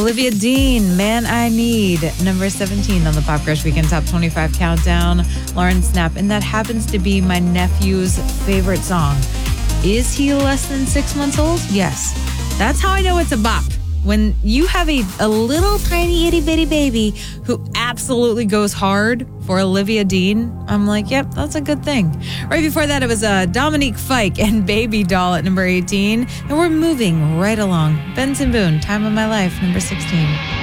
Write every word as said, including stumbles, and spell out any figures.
Olivia Dean, Man I Need, number seventeen on the Pop Crush Weekend Top twenty-five Countdown. Lauren Snap, and that happens to be my nephew's favorite song. Is he less than six months old? Yes. That's how I know it's a bop. When you have a, a little tiny itty bitty baby who absolutely goes hard for Olivia Dean, I'm like, yep, that's a good thing. Right before that, it was uh, Dominique Fike and Baby Doll at number eighteen. And we're moving right along. Benson Boone, Time of My Life, number sixteen.